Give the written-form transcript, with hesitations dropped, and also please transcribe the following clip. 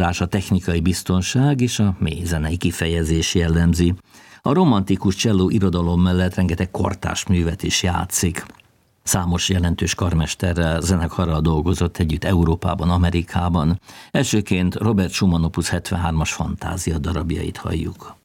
A technikai biztonság és a mély zenei kifejezés jellemzi. A romantikus cselló irodalom mellett rengeteg kortárs művet is játszik. Számos jelentős karmesterrel, zenekarral dolgozott együtt Európában, Amerikában. Elsőként Robert Schumann Opus 73-as Fantázia darabjait halljuk.